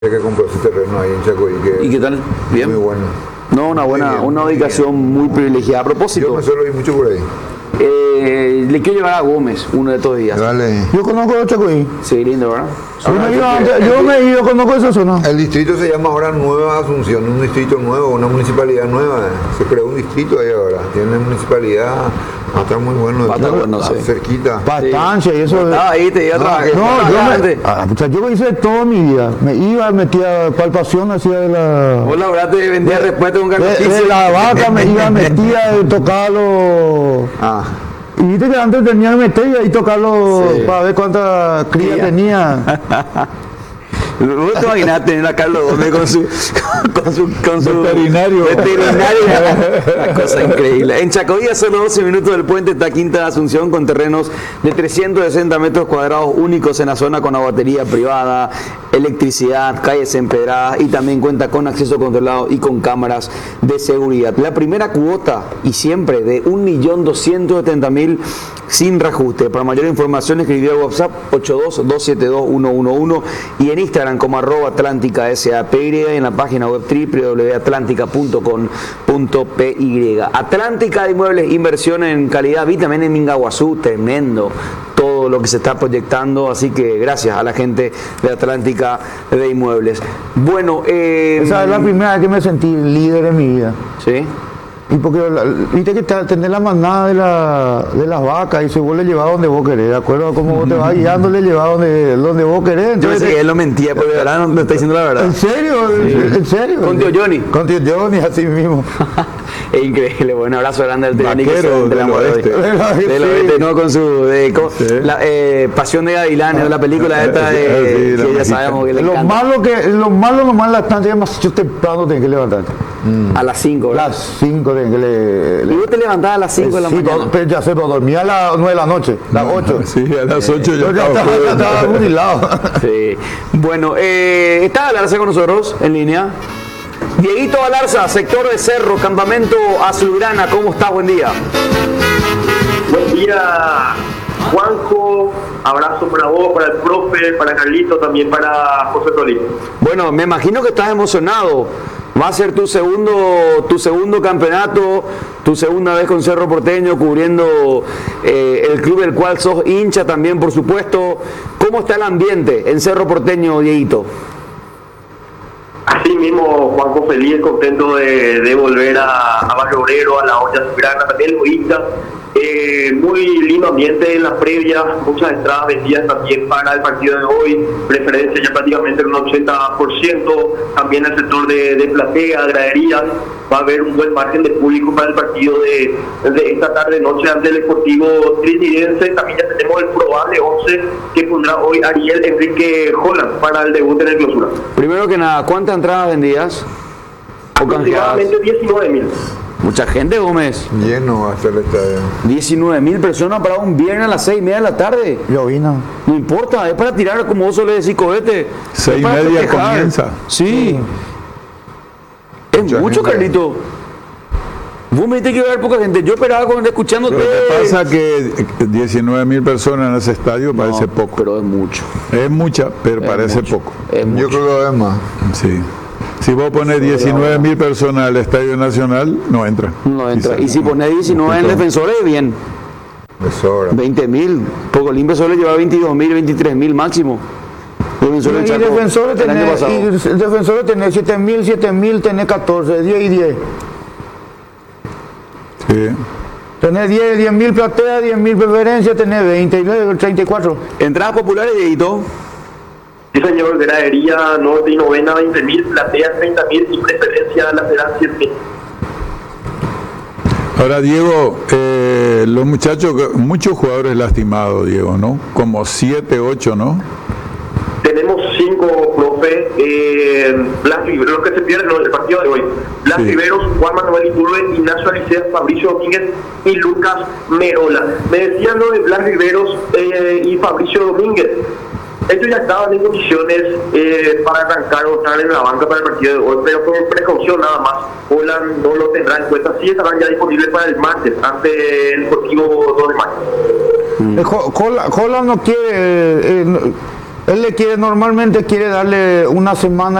que compró ese terreno ahí en Chacoí. ¿Y qué tal? ¿Bien? Muy bueno. No, una ubicación muy privilegiada. A propósito, Yo me suelo ir mucho por ahí. le quiero llevar a Gómez uno de estos días. Dale. Yo conozco Chacoí. Sí, lindo, ¿verdad? Yo conozco esa zona. El distrito se llama ahora Nueva Asunción, un distrito nuevo, una municipalidad nueva. Se creó un distrito ahí ahora. Tiene municipalidad, va a estar muy bueno. Va a estar bueno, sí. Cerquita. Bastante, y eso. Ahí te iba a trabajar. Yo hice toda mi vida. Me iba, metía palpación, hacía de la. Vos la verdad te vendía respuesta de un De la vaca me iba, metía, tocaba los. Y viste que antes tenía que meter y ahí tocarlo para ver cuánta cría tenía. Vos te imaginás tener a Carlos Gómez con su veterinario. Una cosa increíble. En Chacoí, a solo 12 minutos del puente, está Quinta de Asunción, con terrenos de 360 metros cuadrados únicos en la zona, con aguatería privada, electricidad, calles empedradas, y también cuenta con acceso controlado y con cámaras de seguridad. La primera cuota, y siempre, de 1.270.000 sin reajuste. Para mayor información, escribió al WhatsApp 822721111 y en Instagram como @atlántica.sapy, y en la página web www.atlantica.com.py. Atlántica de Inmuebles, inversión en calidad. Vi también en Mingaguazú, tremendo todo lo que se está proyectando, así que gracias a la gente de Atlántica de Inmuebles. Bueno, esa es la primera vez que me sentí líder en mi vida. ¿Sí? Y porque viste que tener la manada de las vacas y se vos le llevas donde vos querés, ¿de acuerdo? Como vos te vas guiando, le llevas donde vos querés. Entonces, yo pensé que él lo mentía, pero de verdad no me está diciendo la verdad. ¿En serio? Sí. ¿En serio? Con tío Johnny. Con tío Johnny, así mismo. Es increíble. Bueno, abrazo grande al Vaquero del oeste. Del oeste, no, con su Pasión de Gavilanes, la película esta de que ya sabemos que le encanta. Lo malo nomás la estancia es demasiado temprano tenés que levantarte. A las 5, ¿verdad? Las 5 tenés que ¿Y vos te levantás a las 5 de la mañana? Pero ya sé, pero dormía a las 9 de la noche, las 8. Sí, a las 8 ya estaba mutilado. Sí. Bueno, está Galarza con nosotros en línea. Dieguito Galarza, sector de Cerro, campamento Azulgrana, ¿cómo estás? Buen día. Buen día, Juanjo. Abrazo para vos, para el profe, para Carlito, también para José Tolí. Bueno, me imagino que estás emocionado. Va a ser tu segundo campeonato, tu segunda vez con Cerro Porteño, cubriendo el club del cual sos hincha también, por supuesto. ¿Cómo está el ambiente en Cerro Porteño, Dieguito? Así mismo, Juanjo, feliz, contento de volver a Barrio Obrero, a la olla Azulgrana, también el hincha. Muy lindo ambiente en las previas, muchas entradas vendidas también para el partido de hoy, preferencia ya prácticamente en un 80%, también el sector de platea, graderías, va a haber un buen margen de público para el partido de esta tarde-noche ante el Sportivo Trinidense. También ya tenemos el probable 11 que pondrá hoy Ariel Enrique Holland para el debut en el clausura. Primero que nada, ¿cuántas entradas vendidas? Aproximadamente 19.000. Mucha gente, Gómez. Lleno va a ser el estadio. 19.000 personas para un viernes a las 6:30 de la tarde. Llovina. No importa, es para tirar, como vos solés decir, cohete. 6:30 comienza. Sí. Es mucha mucho, gente. Carlito. Vos me dijiste que iba a haber poca gente. Yo esperaba escuchándote. Lo que pasa que 19.000 personas en ese estadio parece poco. Pero es mucho. Es mucha, pero parece poco. Yo creo que es más. Sí. Si vos pones 19.000 personas al Estadio Nacional, no entra. No entra. Y si pones 19 en Defensores, bien. 20.000. Pocolín Defensores lleva 22.000, 23.000 máximo. Y Defensores tenés 7.000, tenés 14, 10 y 10. Sí. Tenés 10.000 plateas, 10.000 preferencias, tenés 20 y 34. Entradas populares, Dieguito. Sí, señor, gradería norte y novena, 20.000, plateas 30.000 y preferencia lateral 100.000. Ahora, Diego, los muchachos, muchos jugadores lastimados, Diego, ¿no? Como 7, 8, ¿no? Tenemos 5, profe. Blas Riveros, los que se pierden el partido de hoy. Blas Riveros, Juan Manuel Iturbe, Ignacio Alicea, Fabricio Domínguez y Lucas Merola. Me decían lo de Blas Riveros y Fabricio Domínguez. Ellos ya estaban en condiciones para arrancar o estar en la banca para el partido de hoy, pero con precaución nada más. Holland no lo tendrá en cuenta. Sí estarán ya disponibles para el martes ante el Deportivo 2 de mayo. Holland no quiere, Él normalmente quiere darle una semana